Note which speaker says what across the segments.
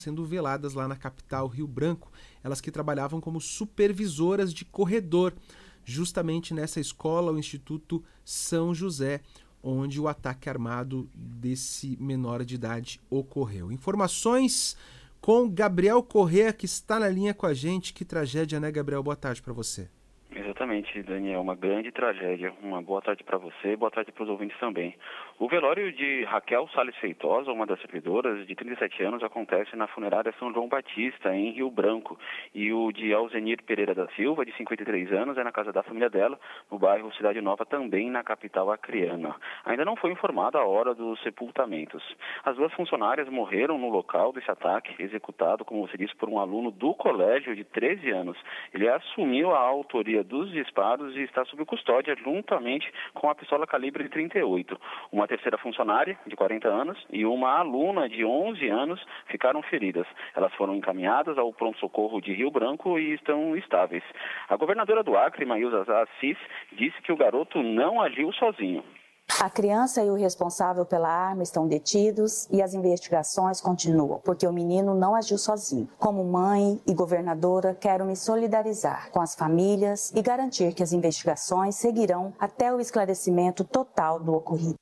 Speaker 1: sendo veladas lá na capital, Rio Branco, elas que trabalhavam como supervisoras de corredor, justamente nessa escola, o Instituto São José, onde o ataque armado desse menor de idade ocorreu. Informações com Gabriel Corrêa, que está na linha com a gente. Que tragédia, né, Gabriel? Boa tarde para você.
Speaker 2: Exatamente, Daniel, uma grande tragédia. Uma boa tarde para você, boa tarde para os ouvintes também. O velório de Raquel Salles Feitosa, uma das servidoras de 37 anos, acontece na funerária São João Batista, em Rio Branco. E o de Alzenir Pereira da Silva, de 53 anos, é na casa da família dela, no bairro Cidade Nova, também na capital acreana. Ainda não foi informada a hora dos sepultamentos. As duas funcionárias morreram no local desse ataque, executado, como você disse, por um aluno do colégio de 13 anos. Ele assumiu a autoria dos disparos e está sob custódia juntamente com a pistola calibre 38. Uma terceira funcionária, de 40 anos, e uma aluna de 11 anos ficaram feridas. Elas foram encaminhadas ao pronto-socorro de Rio Branco e estão estáveis. A governadora do Acre, Maílza Assis, disse que o garoto não agiu sozinho.
Speaker 3: A criança e o responsável pela arma estão detidos e as investigações continuam, porque o menino não agiu sozinho. Como mãe e governadora, quero me solidarizar com as famílias e garantir que as investigações seguirão até o esclarecimento total do ocorrido.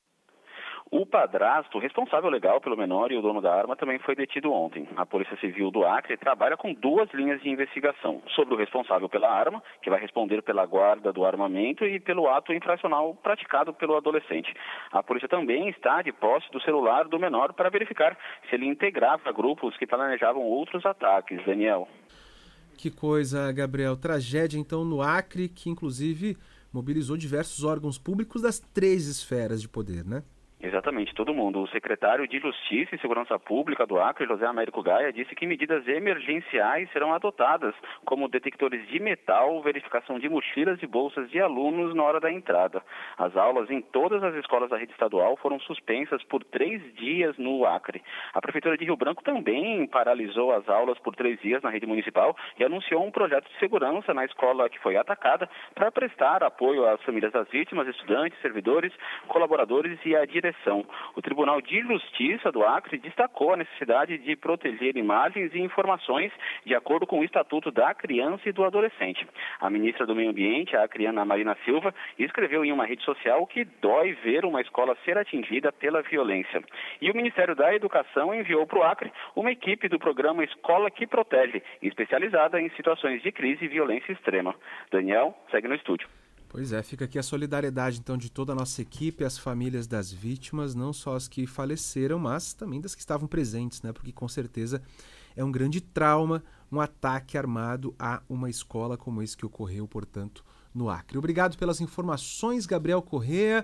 Speaker 2: O padrasto, responsável legal pelo menor e o dono da arma, também foi detido ontem. A Polícia Civil do Acre trabalha com duas linhas de investigação. Sobre o responsável pela arma, que vai responder pela guarda do armamento, e pelo ato infracional praticado pelo adolescente. A polícia também está de posse do celular do menor para verificar se ele integrava grupos que planejavam outros ataques. Daniel.
Speaker 1: Que coisa, Gabriel. Tragédia, então, no Acre, que inclusive mobilizou diversos órgãos públicos das 3 esferas de poder, né?
Speaker 2: Exatamente, todo mundo. O secretário de Justiça e Segurança Pública do Acre, José Américo Gaia, disse que medidas emergenciais serão adotadas, como detectores de metal, verificação de mochilas e bolsas de alunos na hora da entrada. As aulas em todas as escolas da rede estadual foram suspensas por 3 dias no Acre. A Prefeitura de Rio Branco também paralisou as aulas por 3 dias na rede municipal e anunciou um projeto de segurança na escola que foi atacada para prestar apoio às famílias das vítimas, estudantes, servidores, colaboradores e à direção. O Tribunal de Justiça do Acre destacou a necessidade de proteger imagens e informações de acordo com o Estatuto da Criança e do Adolescente. A ministra do Meio Ambiente, a acreana Marina Silva, escreveu em uma rede social que dói ver uma escola ser atingida pela violência. E o Ministério da Educação enviou para o Acre uma equipe do programa Escola que Protege, especializada em situações de crise e violência extrema. Daniel, segue no estúdio.
Speaker 1: Pois é, fica aqui a solidariedade, então, de toda a nossa equipe, as famílias das vítimas, não só as que faleceram, mas também das que estavam presentes, né? Porque, com certeza, é um grande trauma, um ataque armado a uma escola como esse que ocorreu, portanto, no Acre. Obrigado pelas informações, Gabriel Corrêa.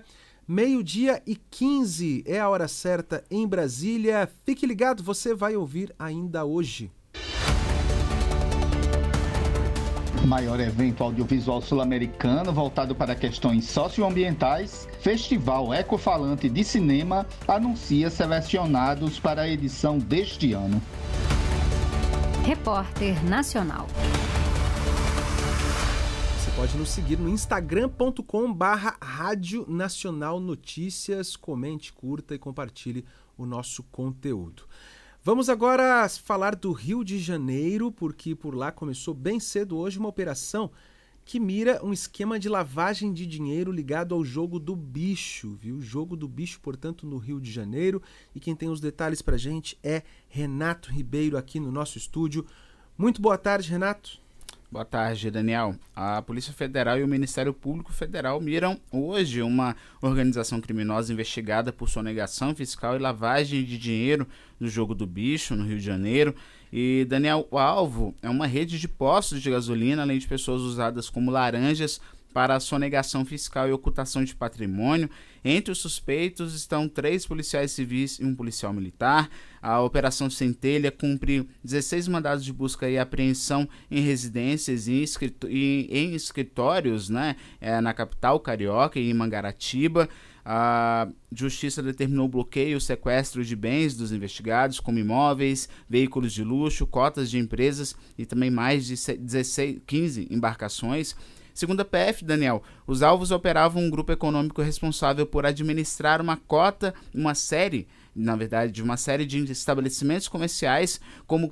Speaker 1: 12h15 é a hora certa em Brasília. Fique ligado, você vai ouvir ainda hoje.
Speaker 4: Maior evento audiovisual sul-americano voltado para questões socioambientais, Festival Ecofalante de Cinema anuncia selecionados para a edição deste ano.
Speaker 5: Repórter Nacional.
Speaker 1: Você pode nos seguir no instagram.com/Rádio Nacional Notícias. Comente, curta e compartilhe o nosso conteúdo. Vamos agora falar do Rio de Janeiro, porque por lá começou bem cedo hoje uma operação que mira um esquema de lavagem de dinheiro ligado ao jogo do bicho, viu? Jogo do bicho, portanto, no Rio de Janeiro. E quem tem os detalhes pra gente é Renato Ribeiro aqui no nosso estúdio. Muito boa tarde, Renato.
Speaker 6: Boa tarde, Daniel. A Polícia Federal e o Ministério Público Federal miram hoje uma organização criminosa investigada por sonegação fiscal e lavagem de dinheiro do jogo do bicho, no Rio de Janeiro. E, Daniel, o alvo é uma rede de postos de gasolina, além de pessoas usadas como laranjas para a sonegação fiscal e ocultação de patrimônio. Entre os suspeitos estão 3 policiais civis e um policial militar. A Operação Centelha cumpre 16 mandados de busca e apreensão em residências e em escritórios, né, na capital carioca e em Mangaratiba. A Justiça determinou o bloqueio e o sequestro de bens dos investigados, como imóveis, veículos de luxo, cotas de empresas e também mais de 15 embarcações. Segundo a PF, Daniel, os alvos operavam um grupo econômico responsável por administrar uma série de estabelecimentos comerciais como